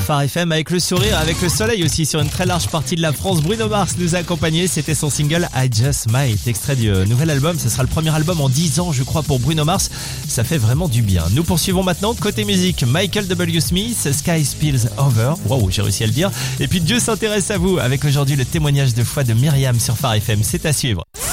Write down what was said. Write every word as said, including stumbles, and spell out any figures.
Phare F M avec le sourire, avec le soleil aussi sur une très large partie de la France. Bruno Mars nous a accompagnés, c'était son single I Just Might, extrait du nouvel album. Ce sera le premier album en dix ans je crois pour Bruno Mars, ça fait vraiment du bien. Nous poursuivons maintenant, côté musique, Michael W. Smith, Sky Spills Over, waouh j'ai réussi à le dire. Et puis Dieu s'intéresse à vous avec aujourd'hui le témoignage de foi de Myriam sur Phare F M, c'est à suivre.